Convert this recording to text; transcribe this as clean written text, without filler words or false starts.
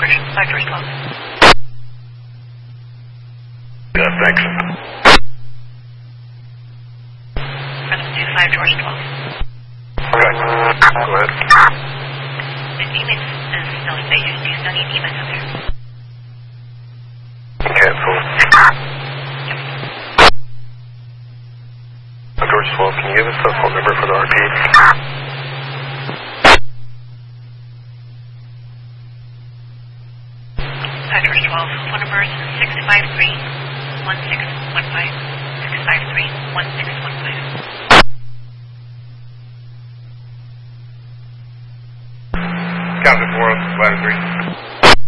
description. 5 doors closed. Yeah, thanks. Present 2, 5 doors closed. Okay. Go ahead. The EMIS is still in station. Do you still need EMIS up there? Cancel. Yep. Doors 12, can you give us the phone number for the RP? 5 doors 12. Phone number is 653-1615. 653-1615. Captain 4, ladder 3.